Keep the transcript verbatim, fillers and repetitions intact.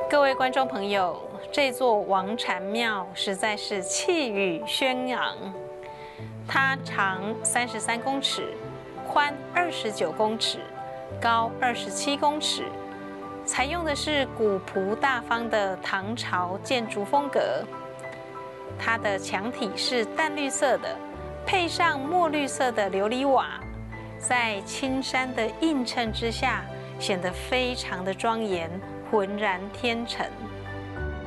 各位观众朋友，这座王禅庙实在是气宇轩昂。它长三十三公尺，宽二十九公尺，高二十七公尺，采用的是古朴大方的唐朝建筑风格。它的墙体是淡绿色的，配上墨绿色的琉璃瓦，在青山的映衬之下，显得非常的庄严，浑然天成。